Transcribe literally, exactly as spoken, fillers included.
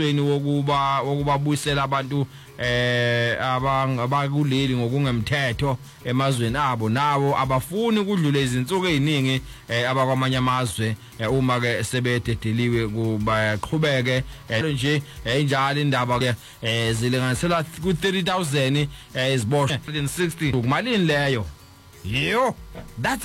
wokuba wokubabuyisela abantu eh abakuleli ngokungemthetho emazweni abo nawo abafuni ukudlula izinsuku eziningi abakwamanye amazwe uma ke sebededeliwe kuba qhubeke nje enjalo indaba ke zilinganisela ku thirty thousand iziboshwa one hundred sixty kumalini leyo yo that's